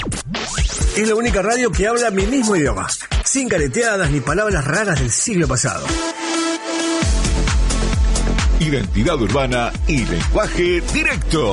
Es la única radio que habla mi mismo idioma, sin careteadas ni palabras raras del siglo pasado. Identidad urbana y lenguaje directo.